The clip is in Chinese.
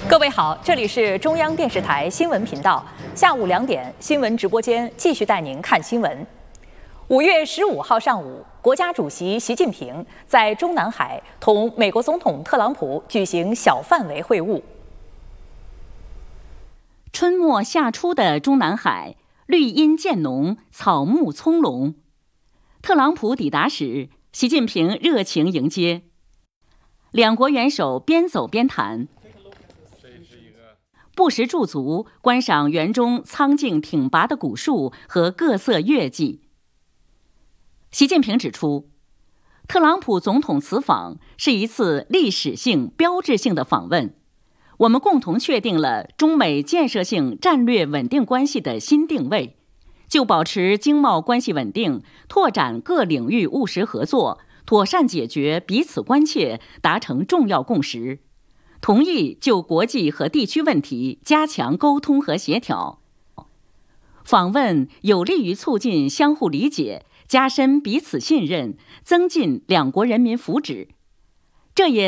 各位好，这里是中央电视台新闻频道，下午2点新闻直播间继续带您看新闻。5月15号上午，国家主席习近平在中南海同美国总统特朗普举行小范围会晤。 春末夏初的中南海，绿荫渐浓，草木葱茏。特朗普抵达时，习近平热情迎接，两国元首边走边谈，不时驻足观赏园中苍劲挺拔的古树和各色月季。习近平指出，特朗普总统此访是一次历史性、标志性的访问，我们共同确定了中美建设性战略稳定关系的新定位，就保持经贸关系稳定、拓展各领域务实合作、妥善解决彼此关切达成重要共识，同意就国际和地区问题加强沟通和协调。访问有利于促进相互理解，加深彼此信任，增进两国人民福祉。这也